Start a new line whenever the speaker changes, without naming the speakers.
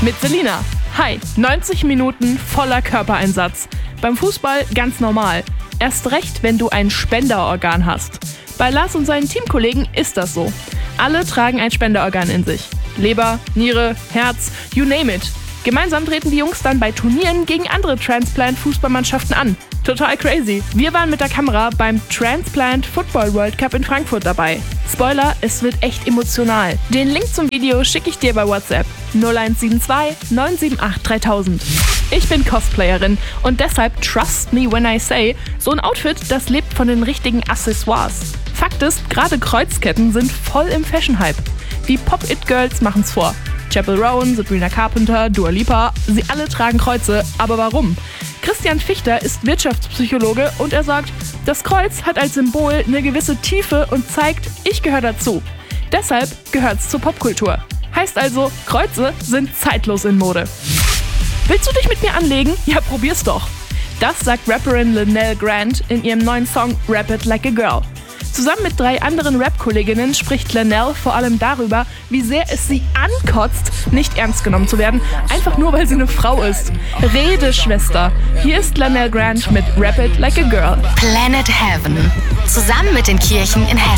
mit Selina. Hi, 90 Minuten voller Körpereinsatz. Beim Fußball ganz normal. Erst recht, wenn du ein Spenderorgan hast. Bei Lars und seinen Teamkollegen ist das so. Alle tragen ein Spenderorgan in sich. Leber, Niere, Herz, you name it. Gemeinsam treten die Jungs dann bei Turnieren gegen andere Transplant-Fußballmannschaften an. Total crazy. Wir waren mit der Kamera beim Transplant Football World Cup in Frankfurt dabei. Spoiler, es wird echt emotional. Den Link zum Video schicke ich dir bei WhatsApp 0172 978 3000. Ich bin Cosplayerin und deshalb trust me when I say, so ein Outfit, das lebt von den richtigen Accessoires. Fakt ist, gerade Kreuzketten sind voll im Fashion-Hype. Die Pop-It-Girls machen's vor. Chappell Roan, Sabrina Carpenter, Dua Lipa, sie alle tragen Kreuze. Aber warum? Christian Fichter ist Wirtschaftspsychologe und er sagt, das Kreuz hat als Symbol eine gewisse Tiefe und zeigt, ich gehöre dazu. Deshalb gehört's zur Popkultur. Heißt also, Kreuze sind zeitlos in Mode. Willst du dich mit mir anlegen? Ja, probier's doch. Das sagt Rapperin Linnell Grant in ihrem neuen Song Rap It Like a Girl. Zusammen mit 3 anderen Rap-Kolleginnen spricht Linnell vor allem darüber, wie sehr es sie ankotzt, nicht ernst genommen zu werden, einfach nur, weil sie eine Frau ist. Rede, Schwester. Hier ist Linnell Grant mit Rap It Like a Girl.
Planet Heaven. Zusammen mit den Kirchen in Hessen.